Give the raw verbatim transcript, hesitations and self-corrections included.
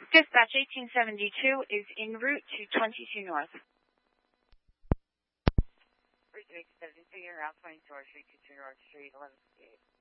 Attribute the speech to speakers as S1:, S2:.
S1: Dispatch eighteen seventy-two is en route to twenty-two North.
S2: eighteen seventy-two, you're out twenty-two North Street, twenty-two North Street, eleven fifty-eight.